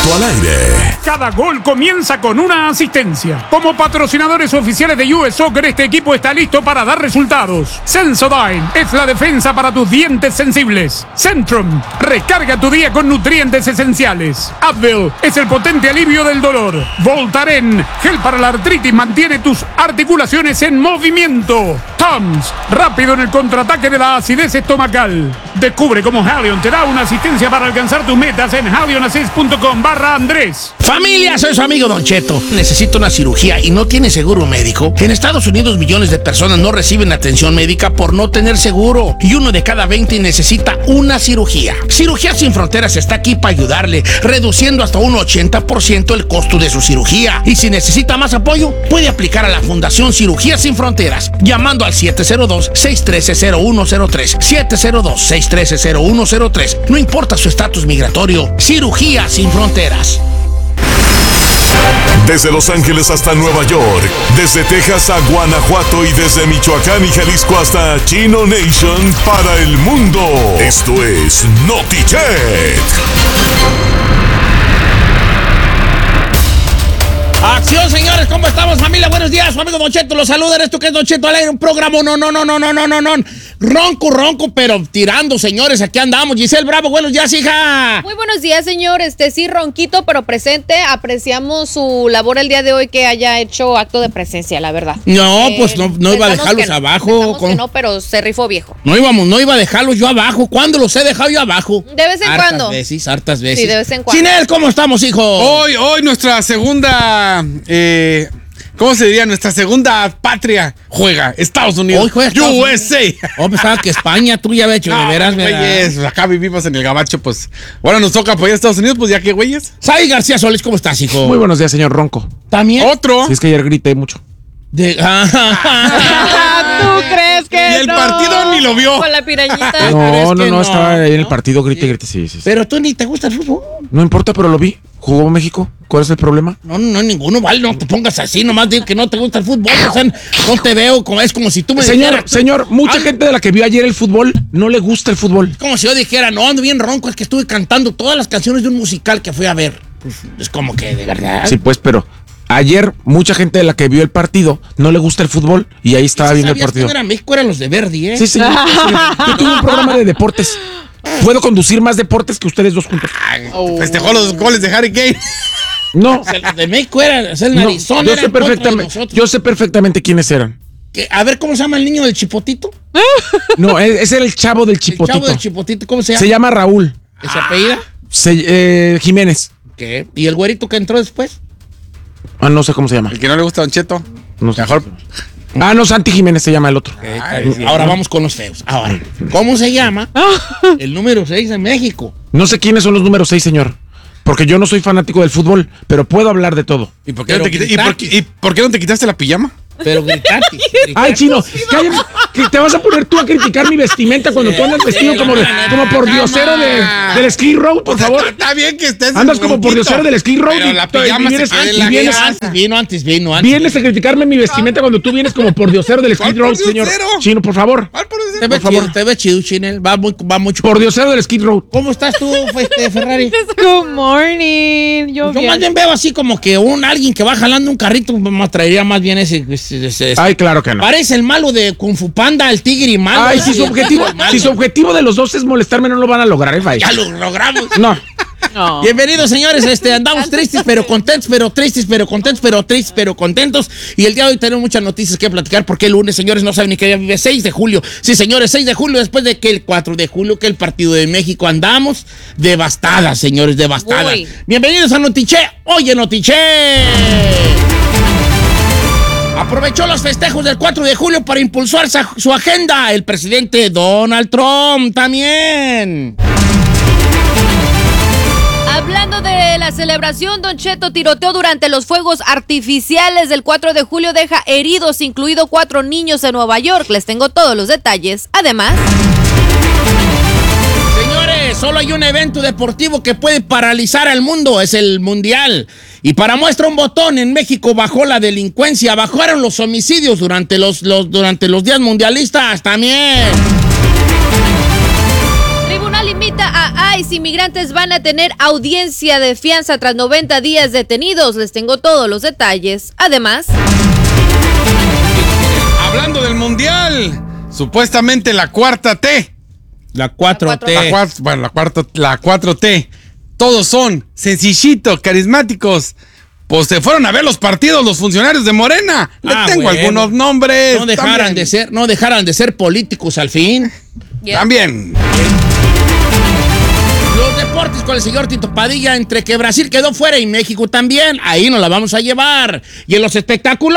Cheto al aire. Cada gol comienza con una asistencia. Como patrocinadores oficiales de US Soccer, este equipo está listo para dar resultados. Sensodyne es la defensa para tus dientes sensibles. Centrum, recarga tu día con nutrientes esenciales. Advil es el potente alivio del dolor. Voltaren, gel para la artritis, mantiene tus articulaciones en movimiento. Tums, rápido en el contraataque de la acidez estomacal. Descubre cómo Halion te da una asistencia para alcanzar tus metas en halionassist.com/Andrés. Familia, soy su amigo Don Cheto. Necesito una cirugía y no tiene seguro médico. En Estados Unidos millones de personas no reciben atención médica por no tener seguro. Y 1 de cada 20 necesita una cirugía. Cirugía Sin Fronteras está aquí para ayudarle, reduciendo hasta un 80% el costo de su cirugía. Y si necesita más apoyo, puede aplicar a la Fundación Cirugía Sin Fronteras, llamando al 702-613-0103. 702-613-0103. No importa su estatus migratorio. Cirugía Sin Fronteras. Desde Los Ángeles hasta Nueva York, desde Texas a Guanajuato y desde Michoacán y Jalisco hasta Chino Nation para el mundo. Esto es NotiChet. Acción, señores, ¿cómo estamos, familia? Buenos días, su amigo Don Cheto los saluda. Esto que es Don Cheto al aire, un programa no. Ronco, pero tirando, señores, aquí andamos. Giselle Bravo, buenos días, hija. Muy buenos días, señor. Sí, ronquito, pero presente. Apreciamos su labor el día de hoy, que haya hecho acto de presencia, la verdad. No, pues no iba a dejarlos abajo. Que no, pero se rifó viejo. No iba a dejarlos yo abajo. ¿Cuándo los he dejado yo abajo? De vez en cuando. Hartas veces. Sí, de vez en cuando. Chinel, ¿cómo estamos, hijo? Hoy nuestra segunda... ¿cómo se diría? Nuestra segunda patria juega. Estados Unidos. Hoy juega Estados USA. Pensaba que España, tú ya habías hecho, de veras, güeyes, acá vivimos en el gabacho, pues. Ahora nos toca apoyar a Estados Unidos, pues ya que, güeyes. Sai García Solís, ¿cómo estás, hijo? Muy buenos días, señor Ronco. ¿También? Otro. Si es que ayer grité mucho. ¿Tú crees que Y el partido ni lo vio. Con la pirañita. No, estaba ahí en el partido, grite, sí. Pero tú ni te gusta el fútbol. No importa, pero lo vi. ¿Jugó México? ¿Cuál es el problema? No, ninguno, vale, no te pongas así, nomás digo que no te gusta el fútbol, o sea, no te veo, es como si tú me dijeras... Señor, mucha gente de la que vio ayer el fútbol no le gusta el fútbol. Es como si yo dijera, no, ando bien ronco, es que estuve cantando todas las canciones de un musical que fui a ver. Pues, es como que, de verdad... Sí, pues, pero... Ayer, mucha gente de la que vio el partido no le gusta el fútbol y ahí estaba viendo el partido. México eran los de Verdi, ¿eh? Sí, señor. Yo tengo un programa de deportes. Puedo conducir más deportes que ustedes dos juntos. Festejó los goles de Harry Kane. No. O sea, los de México eran, o sea, el narizón era yo sé perfectamente quiénes eran. A ver, ¿cómo se llama el niño del Chipotito? No, ese era el chavo del Chipotito. El chavo del Chipotito, ¿cómo se llama? Se llama Raúl. ¿Se apellida? Jiménez. ¿Qué? ¿Y el güerito que entró después? No sé cómo se llama. El que no le gusta a Don Cheto. No sé. Mejor. No, Santi Jiménez se llama el otro. Ahora vamos con los feos. Ahora, ¿cómo se llama el número 6 de México? No sé quiénes son los números 6, señor. Porque yo no soy fanático del fútbol, pero puedo hablar de todo. ¿Y por qué no te quitaste la pijama? Pero gritaste. Ay, Chino, cállate, que te vas a poner tú a criticar mi vestimenta cuando tú andas vestido como por diosero del Skid Row, por favor. Está bien que estés. Andas como por diosero del Skid Row. Pero la pijama antes. Vienes a criticarme mi vestimenta cuando tú vienes como por diosero del Skid Row, señor. Chino, por favor. Te ves chido, Chinel. Va mucho. Por diosero del Skid Row. ¿Cómo estás tú, Ferrari? Good morning. Yo más bien veo así como que alguien que va jalando un carrito me traería más bien ese. Ay, claro que no. Parece el malo de Kung Fu Panda, el tigre y malo. Ay, si su objetivo de los dos es molestarme, no lo van a lograr, Ya lo logramos. No. Bienvenidos, señores. Andamos tristes, pero contentos, pero contentos. Y el día de hoy tenemos muchas noticias que platicar, porque el lunes, señores, no saben ni qué día vive. 6 de julio. Sí, señores, 6 de julio, después de que el 4 de julio, que el partido de México, andamos devastadas, señores, devastadas. Uy. Bienvenidos a Notiche. Oye, Notiche. Aprovechó los festejos del 4 de julio para impulsar su agenda. El presidente Donald Trump también. Hablando de la celebración, Don Cheto, tiroteo durante los fuegos artificiales del 4 de julio deja heridos, incluido 4 niños en Nueva York. Les tengo todos los detalles. Además... Señores, solo hay un evento deportivo que puede paralizar al mundo, es el Mundial. Y para muestra un botón, en México bajó la delincuencia, bajaron los homicidios durante los días mundialistas también. Tribunal invita a ICE, inmigrantes van a tener audiencia de fianza tras 90 días detenidos. Les tengo todos los detalles. Además, hablando del mundial, supuestamente la cuarta T. La 4T. La 4T. Todos son sencillitos, carismáticos. Pues se fueron a ver los partidos los funcionarios de Morena. Le tengo algunos nombres. No dejaran de ser políticos al fin. Yeah. También. Los deportes con el señor Tito Padilla, entre que Brasil quedó fuera y México también. Ahí nos la vamos a llevar. Y en los espectáculos.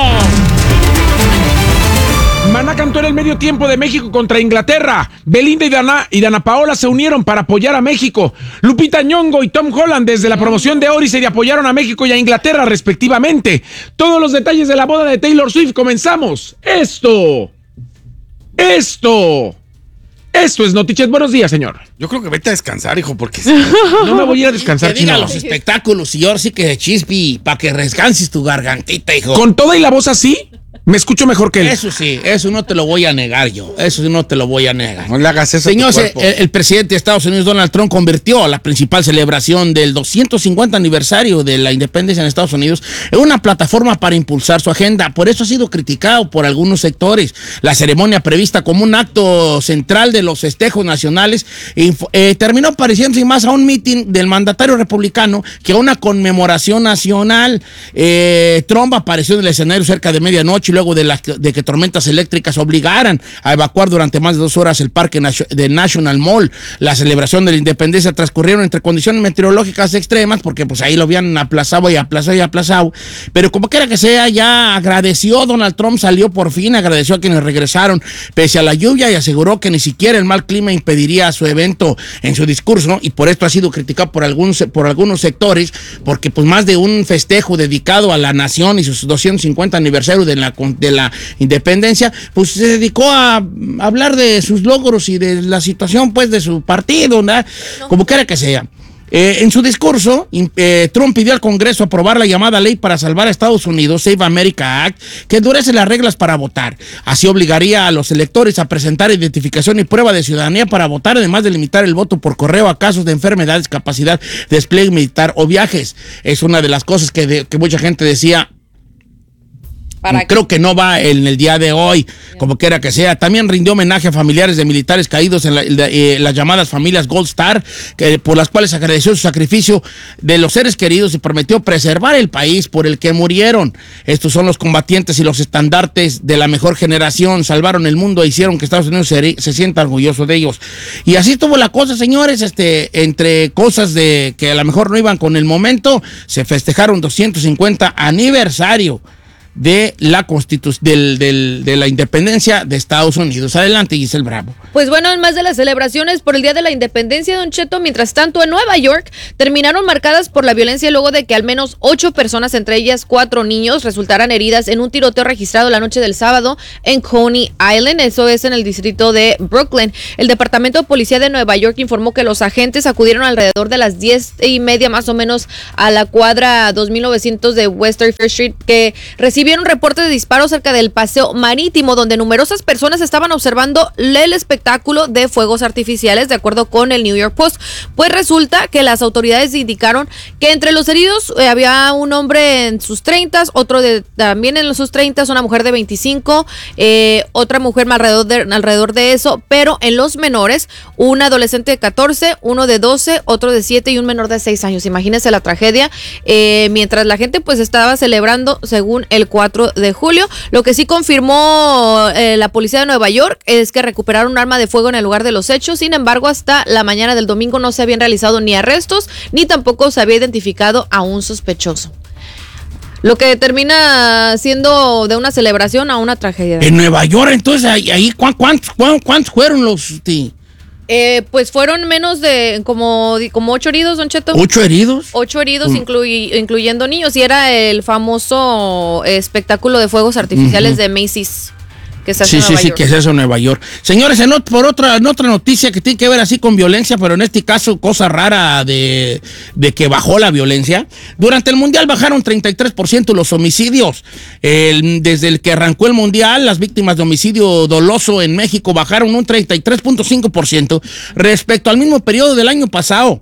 Maná cantó en el medio tiempo de México contra Inglaterra. Belinda y Dana Paola se unieron para apoyar a México. Lupita Nyong'o y Tom Holland desde la promoción de Odyssey apoyaron a México y a Inglaterra respectivamente. Todos los detalles de la boda de Taylor Swift. Comenzamos. Esto es Notichet. Buenos días, señor. Yo creo que vete a descansar, hijo, porque... No me voy a ir a descansar, Que diga chino. los espectáculos y ahora sí que chispi, para que descanses tu gargantita, hijo. Con toda y la voz así, me escucho mejor que él. Eso sí, eso no te lo voy a negar yo. Eso no te lo voy a negar. No le hagas eso a tu Señores, cuerpo. el presidente de Estados Unidos, Donald Trump, convirtió la principal celebración del 250 aniversario de la independencia en Estados Unidos en una plataforma para impulsar su agenda. Por eso ha sido criticado por algunos sectores. La ceremonia prevista como un acto central de los festejos nacionales terminó pareciéndose más a un mitin del mandatario republicano que a una conmemoración nacional. Trump apareció en el escenario cerca de medianoche luego de que tormentas eléctricas obligaran a evacuar durante más de 2 horas el parque de National Mall. La celebración de la independencia transcurrieron entre condiciones meteorológicas extremas, porque pues ahí lo habían aplazado, pero como quiera que sea, ya agradeció. Donald Trump salió por fin, agradeció a quienes regresaron pese a la lluvia y aseguró que ni siquiera el mal clima impediría su evento en su discurso, y por esto ha sido criticado por algunos sectores, porque pues más de un festejo dedicado a la nación y sus 250 aniversario de la independencia, pues se dedicó a hablar de sus logros y de la situación pues de su partido, ¿verdad? Como quiera que sea. En su discurso, Trump pidió al Congreso aprobar la llamada ley para salvar a Estados Unidos, Save America Act, que endurece las reglas para votar. Así obligaría a los electores a presentar identificación y prueba de ciudadanía para votar, además de limitar el voto por correo a casos de enfermedad, discapacidad, despliegue militar o viajes. Es una de las cosas que mucha gente decía. Creo que no va en el día de hoy, como quiera que sea. También rindió homenaje a familiares de militares caídos en las llamadas familias Gold Star, por las cuales agradeció su sacrificio de los seres queridos y prometió preservar el país por el que murieron. Estos son los combatientes y los estandartes de la mejor generación. Salvaron el mundo e hicieron que Estados Unidos se sienta orgulloso de ellos. Y así estuvo la cosa, señores. Entre cosas de que a lo mejor no iban con el momento, se festejaron 250 aniversario de la de la independencia de Estados Unidos. Adelante, Giselle Bravo. Pues bueno, en más de las celebraciones por el Día de la Independencia, Don Cheto, mientras tanto en Nueva York terminaron marcadas por la violencia luego de que al menos 8 personas, entre ellas 4 niños, resultaran heridas en un tiroteo registrado la noche del sábado en Coney Island. Eso es en el distrito de Brooklyn. El Departamento de Policía de Nueva York informó que los agentes acudieron alrededor de las 10:30 más o menos a la cuadra 2900 de West 34th Street, que recibieron reportes de disparos cerca del paseo marítimo, donde numerosas personas estaban observando el espectáculo de fuegos artificiales, de acuerdo con el New York Post. Pues resulta que las autoridades indicaron que entre los heridos había un hombre en sus 30, otro también en sus 30, una mujer de 25, otra mujer alrededor de eso, pero en los menores, un adolescente de 14, uno de 12, otro de 7 y un menor de 6 años. Imagínense la tragedia, mientras la gente pues estaba celebrando según el 4 de julio. Lo que sí confirmó la policía de Nueva York es que recuperaron un arma de fuego en el lugar de los hechos. Sin embargo, hasta la mañana del domingo no se habían realizado ni arrestos, ni tampoco se había identificado a un sospechoso. Lo que termina siendo de una celebración a una tragedia. En Nueva York, entonces, ahí ¿cuántos fueron los...? Pues fueron menos de como 8 heridos, Don Cheto. ¿8 heridos? 8 heridos, incluyendo niños, y era el famoso espectáculo de fuegos artificiales de Macy's. que se hace en Nueva York. Que se hace en Nueva York. Señores, en otra noticia que tiene que ver así con violencia, pero en este caso cosa rara de que bajó la violencia. Durante el Mundial bajaron 33% los homicidios. Desde el que arrancó el Mundial, las víctimas de homicidio doloso en México bajaron un 33.5% respecto al mismo periodo del año pasado.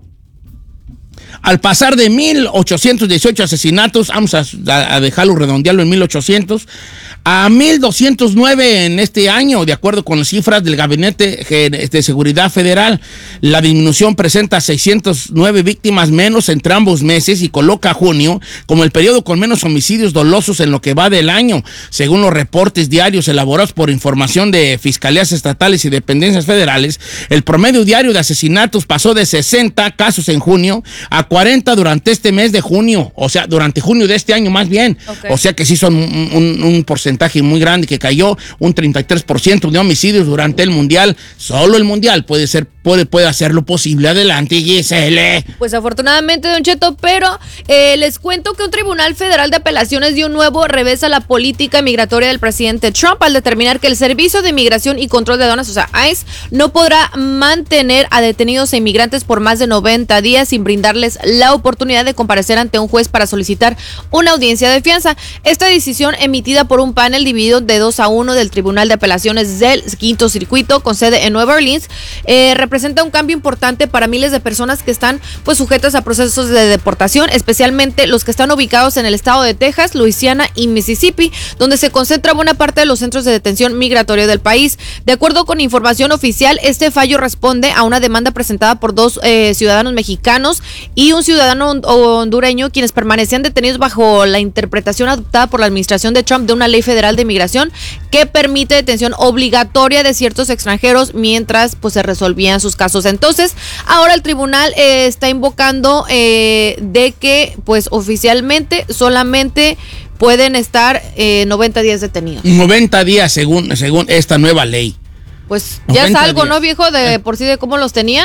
Al pasar de 1,818 asesinatos, vamos a dejarlo, redondearlo en 1,800, a 1,209 en este año, de acuerdo con las cifras del Gabinete de Seguridad Federal. La disminución presenta 609 víctimas menos entre ambos meses y coloca a junio como el periodo con menos homicidios dolosos en lo que va del año, según los reportes diarios elaborados por información de fiscalías estatales y dependencias federales. El promedio diario de asesinatos pasó de 60 casos en junio a 40 durante este mes de junio, o sea, durante junio de este año más bien. Okay. O sea que sí son un porcentaje muy grande, que cayó un 33% de homicidios durante el Mundial. Solo el Mundial puede hacer lo posible. Adelante, Gisele. Pues afortunadamente, Don Cheto, pero les cuento que un tribunal federal de apelaciones dio un nuevo revés a la política migratoria del presidente Trump al determinar que el Servicio de Inmigración y Control de Aduanas, o sea, ICE, no podrá mantener a detenidos e inmigrantes por más de 90 días sin brindarles la oportunidad de comparecer ante un juez para solicitar una audiencia de fianza. Esta decisión, emitida por un panel dividido de 2-1 del Tribunal de Apelaciones del Quinto Circuito, con sede en Nueva Orleans, representa un cambio importante para miles de personas que están pues sujetas a procesos de deportación, especialmente los que están ubicados en el estado de Texas, Luisiana y Mississippi, donde se concentra buena parte de los centros de detención migratoria del país. De acuerdo con información oficial, este fallo responde a una demanda presentada por 2 ciudadanos mexicanos y un ciudadano hondureño, quienes permanecían detenidos bajo la interpretación adoptada por la administración de Trump de una ley federal de inmigración que permite detención obligatoria de ciertos extranjeros mientras pues se resolvían sus casos. Entonces, ahora el tribunal está invocando de que pues oficialmente solamente pueden estar 90 días detenidos. 90 días según esta nueva ley. Pues ya es algo, días. ¿No, viejo? De por sí de cómo los tenían.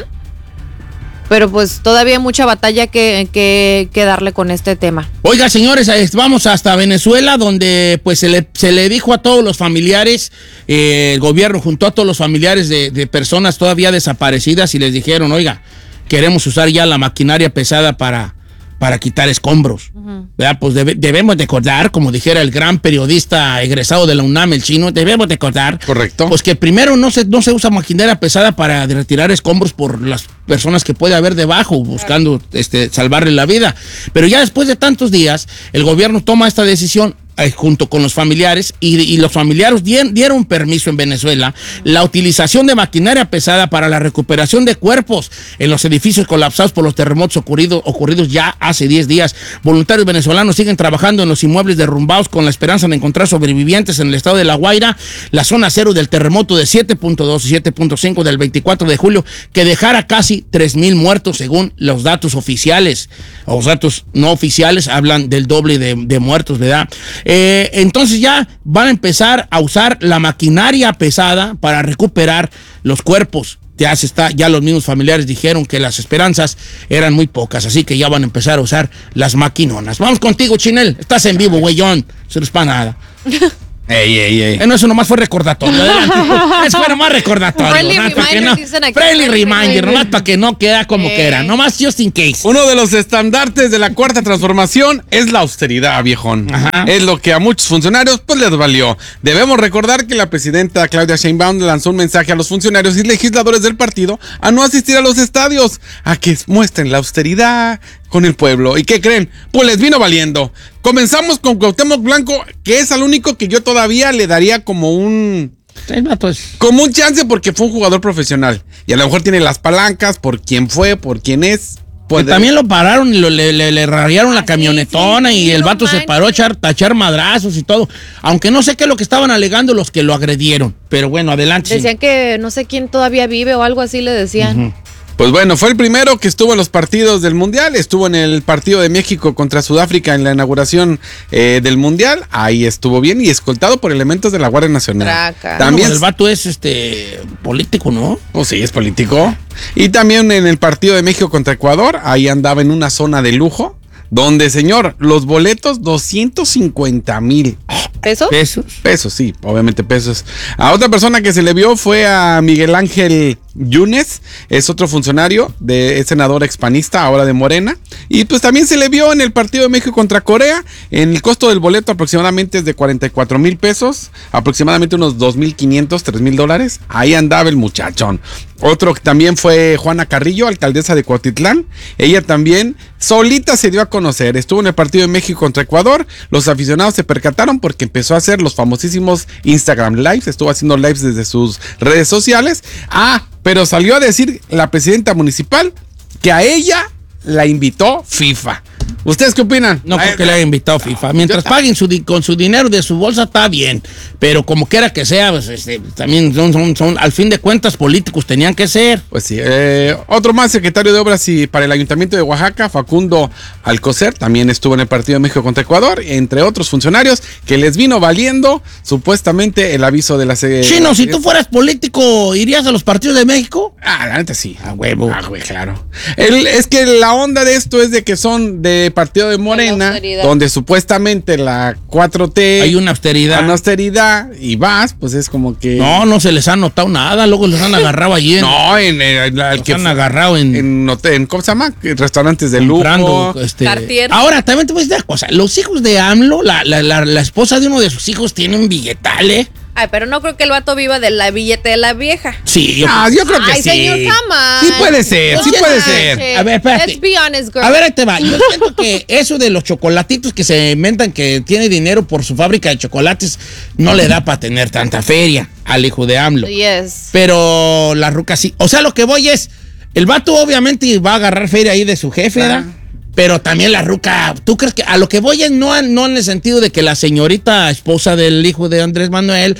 Pero pues todavía hay mucha batalla que darle con este tema. Oiga, señores, vamos hasta Venezuela, donde pues se le dijo a todos los familiares, el gobierno juntó a todos los familiares de personas todavía desaparecidas y les dijeron, oiga, queremos usar ya la maquinaria pesada para quitar escombros. ¿Verdad? Pues debemos recordar, como dijera el gran periodista egresado de la UNAM, el chino, debemos recordar. Correcto. Pues que primero no se usa maquinaria pesada para retirar escombros por las personas que puede haber debajo, buscando salvarle la vida. Pero ya después de tantos días, el gobierno toma esta decisión junto con los familiares y los familiares dieron permiso en Venezuela la utilización de maquinaria pesada para la recuperación de cuerpos en los edificios colapsados por los terremotos ocurridos ya hace 10 días. Voluntarios venezolanos siguen trabajando en los inmuebles derrumbados con la esperanza de encontrar sobrevivientes en el estado de La Guaira, la zona cero del terremoto de 7.2 y 7.5 del 24 de julio, que dejara casi 3,000 muertos según los datos oficiales. Los datos no oficiales hablan del doble de muertos, ¿verdad? Entonces ya van a empezar a usar la maquinaria pesada para recuperar los cuerpos. Ya los mismos familiares dijeron que las esperanzas eran muy pocas, así que ya van a empezar a usar las maquinonas. Vamos contigo, Chinel. Estás en vivo, güeyón. Se nos para nada. Ey. No, eso nomás fue recordatorio. Eso fue nomás recordatorio. Friendly reminder, nomás para que no queda como que era. Nomás just in case. Uno de los estandartes de la Cuarta Transformación es la austeridad, viejón. Ajá. Es lo que a muchos funcionarios pues les valió. Debemos recordar que la presidenta Claudia Sheinbaum lanzó un mensaje a los funcionarios y legisladores del partido a no asistir a los estadios, a que muestren la austeridad con el pueblo. ¿Y qué creen? Pues les vino valiendo. Comenzamos con Cuauhtémoc Blanco, que es al único que yo todavía le daría como un chance, porque fue un jugador profesional. Y a lo mejor tiene las palancas por quién fue, por quién es. También lo pararon y le rayaron la camionetona y el vato se paró a echar madrazos y todo. Aunque no sé qué es lo que estaban alegando los que lo agredieron. Pero bueno, adelante. Decían que no sé quién todavía vive o algo así le decían. Pues bueno, fue el primero que estuvo en los partidos del Mundial. Estuvo en el partido de México contra Sudáfrica en la inauguración del Mundial. Ahí estuvo bien y escoltado por elementos de la Guardia Nacional. También el vato es político, ¿no? Pues sí, es político. Y también en el partido de México contra Ecuador, ahí andaba en una zona de lujo. donde, señor, los boletos 250,000 ¿Pesos? pesos, sí, obviamente pesos. A otra persona que se le vio fue a Miguel Ángel Yunes, es otro funcionario, es senador expanista, ahora de Morena, y pues también se le vio en el partido de México contra Corea. En el costo del boleto aproximadamente es de 44,000 pesos, aproximadamente unos 2,500, 3,000 dólares. Ahí andaba el muchachón. Otro que también fue Juana Carrillo, alcaldesa de Cuautitlán. Ella también solita se dio a conocer. Estuvo en el partido de México contra Ecuador. Los aficionados se percataron porque empezó a hacer los famosísimos Instagram Lives. Estuvo haciendo lives desde sus redes sociales. Pero salió a decir la presidenta municipal que a ella la invitó FIFA. ¿Ustedes qué opinan? No creo que le haya invitado FIFA. Mientras paguen con su dinero de su bolsa, está bien. Pero como quiera que sea, pues, también son, al fin de cuentas, políticos tenían que ser. Pues sí. Otro más, secretario de Obras y para el Ayuntamiento de Oaxaca, Facundo Alcocer, también estuvo en el partido de México contra Ecuador, entre otros funcionarios, que les vino valiendo supuestamente el aviso de la Chino, si tú fueras político, ¿irías a los partidos de México? La neta sí. A huevo. Güey, claro. Es que la onda de esto es de que son de partido de Morena, donde supuestamente la 4T hay una austeridad y vas, pues es como que no se les ha notado nada, luego los han agarrado allí han agarrado en ¿cómo se llama? Restaurantes de lujo, Cartier. Ahora también te voy a decir una cosa, los hijos de AMLO, la esposa de uno de sus hijos tiene un billetal, Ay, pero no creo que el vato viva de la billete de la vieja. Sí, yo creo que sí. Ay, señor, jamás. Sí puede ser. A ver, espérate. Let's be honest, girl. A ver, ahí te va. Yo siento que eso de los chocolatitos que se inventan que tiene dinero por su fábrica de chocolates no le da para tener tanta feria al hijo de AMLO. Yes. Pero la ruca sí. O sea, lo que voy es, el vato obviamente va a agarrar feria ahí de su jefe, ¿verdad? Pero también la ruca, ¿tú crees que a lo que voy es no en el sentido de que la señorita esposa del hijo de Andrés Manuel,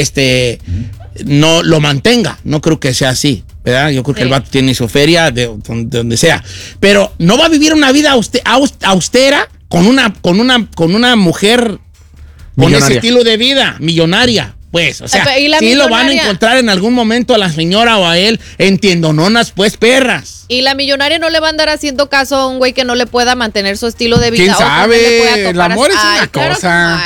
no lo mantenga? No creo que sea así, ¿verdad? Yo creo que el vato tiene su feria de donde sea. Pero no va a vivir una vida austera con una mujer con ese estilo de vida, millonaria. Pues, o sea, sí lo van a encontrar en algún momento a la señora o a él en tiendononas, pues, perras. Y la millonaria no le va a andar haciendo caso a un güey que no le pueda mantener su estilo de vida. ¿Quién sabe? El amor es una claro cosa.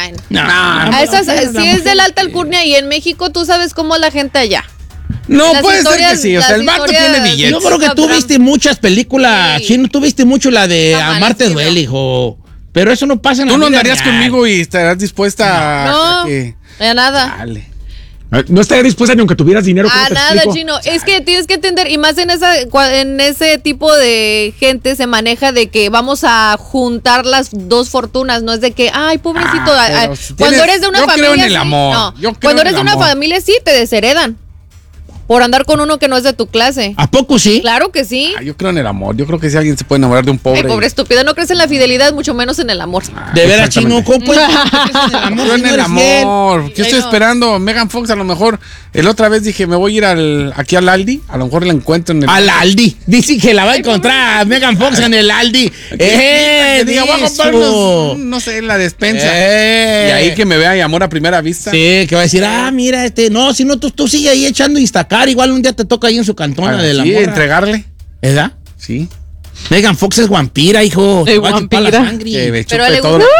Si es de la alta alcurnia y en México tú sabes cómo es la gente allá. No, puede ser que sí, o sea, el vato tiene billetes. Yo creo que tú viste muchas películas, Chino, tú viste mucho la de Amarte Duele, hijo. Pero eso no pasa en la vida. Tú no andarías conmigo y estarás dispuesta a nada. Dale. No estaría dispuesta ni aunque tuvieras dinero. A nada, Chino. Es que tienes que entender, y más en ese tipo de gente se maneja de que vamos a juntar las dos fortunas, no es de que, ay, pobrecito. Cuando eres de una familia. Yo creo en el amor. Cuando eres de una familia, sí, te desheredan. Por andar con uno que no es de tu clase. ¿A poco sí? Claro que sí. Yo creo en el amor. Yo creo que si alguien se puede enamorar de un pobre. Ay, pobre estúpida, no crees en la fidelidad, mucho menos en el amor. De veras, Chino, ¿cómo puedes Yo en el amor. ¿Qué estoy esperando? Megan Fox, a lo mejor. El otra vez dije, me voy a ir aquí al Aldi. A lo mejor la encuentro en el. Al Aldi. Dice que la va a encontrar a Megan Fox en el Aldi. Diga, voy a comprar no sé, en la despensa. Y ahí que me vea y amor a primera vista. Sí, que va a decir, mira, no, si no, tú sigue ahí echando Instacar. Igual un día te toca ahí en su cantona de la morra. Entregarle. ¿Verdad? Sí. Megan Fox es vampira, hijo. Es vampira. Pero le todo.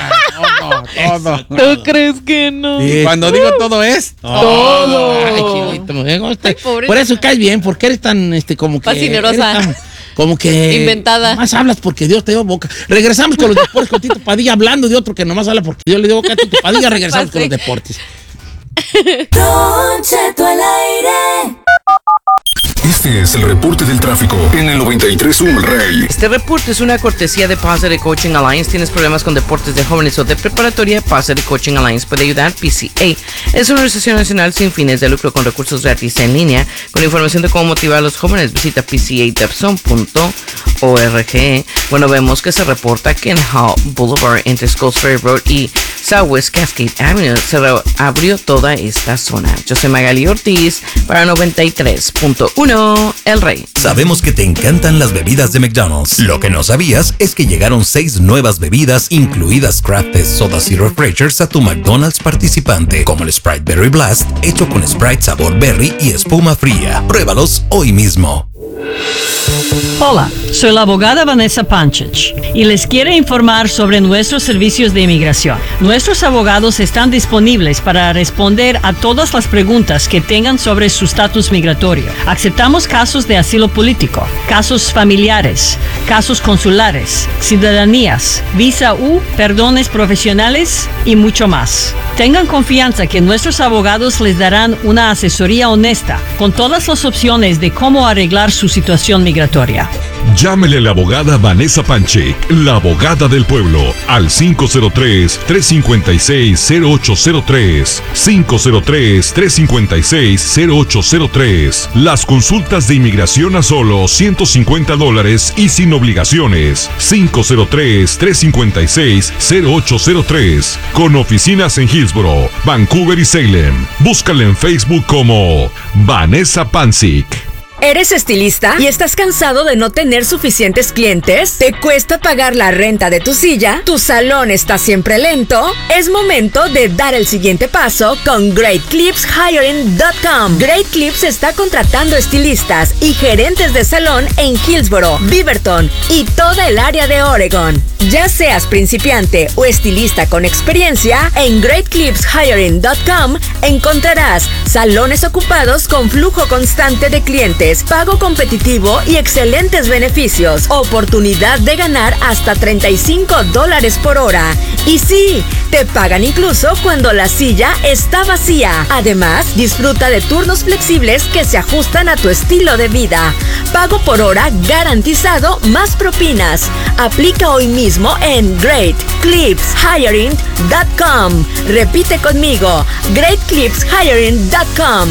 Todo. ¿Tú crees que no? Y cuando digo todo es todo. Ay, Chinito, me gusta. Por eso caes bien, porque eres tan, como que. Fascinerosa. Como que. Inventada. Más hablas porque Dios te dio boca. Regresamos con los deportes con Tito Padilla, hablando de otro que nomás habla porque Dios le dio boca a Tito Padilla. Regresamos con los deportes. Don Cheto al aire. Este es el reporte del tráfico en el 93.1 El Rey. Este reporte es una cortesía de Positive Coaching Alliance. ¿Tienes problemas con deportes de jóvenes o de preparatoria? Positive Coaching Alliance puede ayudar. PCA es una organización nacional sin fines de lucro con recursos gratis en línea. Con información de cómo motivar a los jóvenes, visita pcadepson.org. Bueno, vemos que se reporta que en Hall Boulevard entre Scotts Ferry Road y Southwest Cascade Avenue se reabrió toda esta zona. Yo soy Magali Ortiz para 93.1 El Rey. Sabemos que te encantan las bebidas de McDonald's. Lo que no sabías es que llegaron 6 nuevas bebidas, incluidas crafted sodas y refreshers, a tu McDonald's participante, como el Sprite Berry Blast, hecho con Sprite sabor berry y espuma fría. Pruébalos hoy mismo. Hola, soy la abogada Vanessa Panchich y les quiero informar sobre nuestros servicios de inmigración. Nuestros abogados están disponibles para responder a todas las preguntas que tengan sobre su estatus migratorio. Aceptamos casos de asilo político, casos familiares, casos consulares, ciudadanías, visa U, perdones profesionales y mucho más. Tengan confianza que nuestros abogados les darán una asesoría honesta con todas las opciones de cómo arreglar su situación migratoria. Llámele a la abogada Vanessa Panchik, la abogada del pueblo, al 503-356-0803. 503-356-0803. Las consultas de inmigración a solo $150 y sin obligaciones. 503-356-0803. Con oficinas en Hillsboro, Vancouver y Salem. Búscala en Facebook como Vanessa Panchik. ¿Eres estilista y estás cansado de no tener suficientes clientes? ¿Te cuesta pagar la renta de tu silla? ¿Tu salón está siempre lento? Es momento de dar el siguiente paso con GreatClipsHiring.com. Great Clips está contratando estilistas y gerentes de salón en Hillsboro, Beaverton y toda el área de Oregon. Ya seas principiante o estilista con experiencia, en GreatClipsHiring.com encontrarás salones ocupados con flujo constante de clientes, pago competitivo y excelentes beneficios. Oportunidad de ganar hasta $35 por hora. Y sí, te pagan incluso cuando la silla está vacía. Además, disfruta de turnos flexibles que se ajustan a tu estilo de vida. Pago por hora garantizado más propinas. Aplica hoy mismo en GreatClipsHiring.com. Repite conmigo, GreatClipsHiring.com.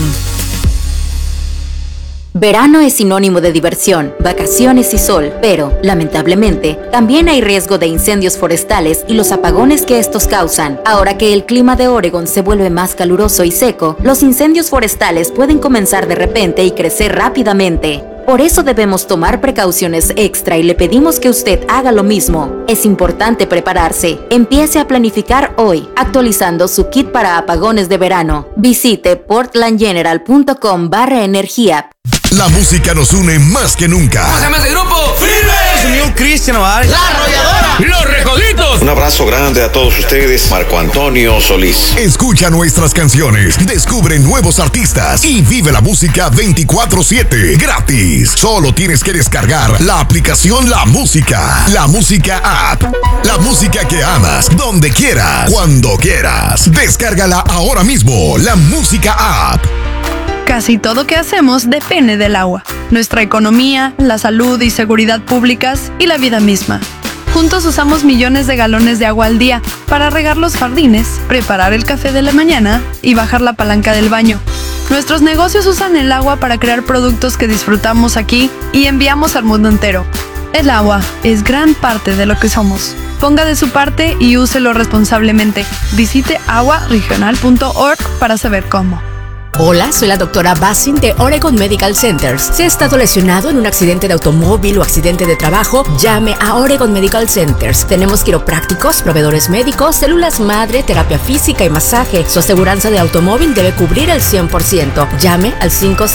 Verano es sinónimo de diversión, vacaciones y sol, pero, lamentablemente, también hay riesgo de incendios forestales y los apagones que estos causan. Ahora que el clima de Oregon se vuelve más caluroso y seco, los incendios forestales pueden comenzar de repente y crecer rápidamente. Por eso debemos tomar precauciones extra y le pedimos que usted haga lo mismo. Es importante prepararse. Empiece a planificar hoy, actualizando su kit para apagones de verano. Visite portlandgeneral.com/energía. La música nos une más que nunca. ¿Cómo se llama ese grupo? ¡Firmes! Unión Cristian Oval. La Arrolladora. Los Recoditos. Un abrazo grande a todos ustedes. Marco Antonio Solís. Escucha nuestras canciones, descubre nuevos artistas y vive la música 24/7 gratis. Solo tienes que descargar la aplicación La Música. La Música App. La música que amas, donde quieras, cuando quieras. Descárgala ahora mismo. La Música App. Casi todo que hacemos depende del agua. Nuestra economía, la salud y seguridad públicas y la vida misma. Juntos usamos millones de galones de agua al día para regar los jardines, preparar el café de la mañana y bajar la palanca del baño. Nuestros negocios usan el agua para crear productos que disfrutamos aquí y enviamos al mundo entero. El agua es gran parte de lo que somos. Ponga de su parte y úselo responsablemente. Visite aguaregional.org para saber cómo. Hola, soy la doctora Basin de Oregon Medical Centers. Si ha estado lesionado en un accidente de automóvil o accidente de trabajo, llame a Oregon Medical Centers. Tenemos quiroprácticos, proveedores médicos, células madre, terapia física y masaje. Su aseguranza de automóvil debe cubrir el 100%. Llame al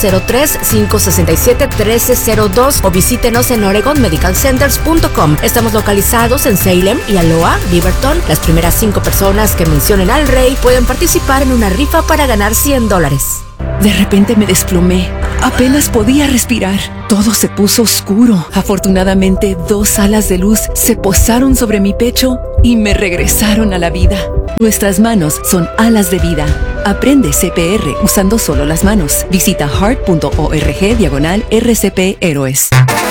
503-567-1302 o visítenos en OregonMedicalCenters.com. Estamos localizados en Salem y Aloha, Beaverton. Las primeras 5 personas que mencionen al rey pueden participar en una rifa para ganar $100. De repente me desplomé. Apenas podía respirar. Todo se puso oscuro. Afortunadamente, 2 alas de luz se posaron sobre mi pecho y me regresaron a la vida. Nuestras manos son alas de vida. Aprende CPR usando solo las manos. Visita heart.org/RCP Héroes.